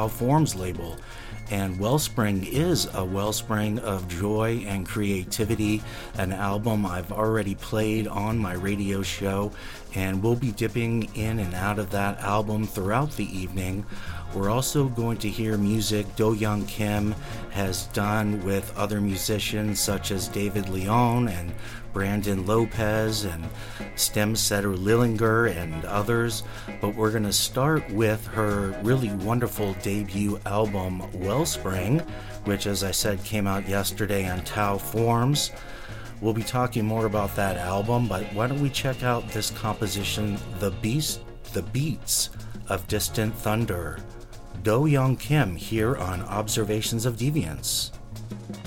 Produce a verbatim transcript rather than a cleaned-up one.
Tao Forms label. And Wellspring is a wellspring of joy and creativity, an album I've already played on my radio show, and we'll be dipping in and out of that album throughout the evening. We're also going to hear music Do Young Kim has done with other musicians such as David Leon and Brandon Lopez and Stemsetter Lillinger and others, but we're going to start with her really wonderful debut album, Wellspring, which, as I said, came out yesterday on Tao Forms. We'll be talking more about that album, but why don't we check out this composition, The Beast, The Beats of Distant Thunder. Do Young Kim here on Observations of Deviance.